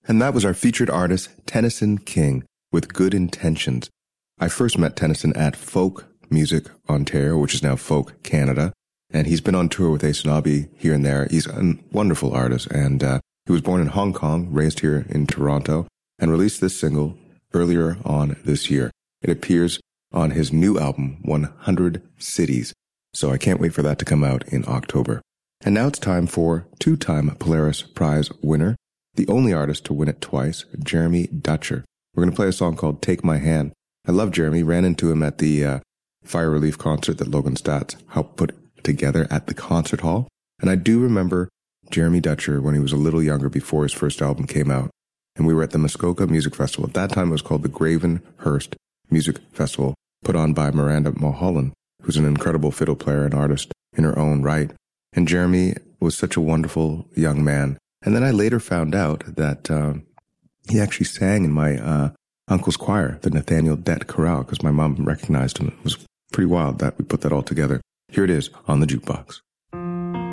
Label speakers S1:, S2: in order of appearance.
S1: And that was our featured artist, Tennyson King, with Good Intentions. I first met Tennyson at Folk Music Ontario, which is now Folk Canada, and he's been on tour with Ace Nabi here and there. He's a wonderful artist, and he was born in Hong Kong, raised here in Toronto, and released this single earlier on this year. It appears on his new album, 100 Cities, so I can't wait for that to come out in October. And now it's time for two-time Polaris Prize winner, the only artist to win it twice, Jeremy Dutcher. We're going to play a song called Take My Hand. I love Jeremy, ran into him at the Fire Relief concert that Logan Stats helped put together at the concert hall. And I do remember Jeremy Dutcher when he was a little younger before his first album came out. And we were at the Muskoka Music Festival. At that time, it was called the Gravenhurst Music Festival, put on by Miranda Mulholland, who's an incredible fiddle player and artist in her own right. And Jeremy was such a wonderful young man. And then I later found out that he actually sang in my uncle's choir, the Nathaniel Dett Chorale, because my mom recognized him. It was pretty wild that we put that all together. Here it is on the jukebox.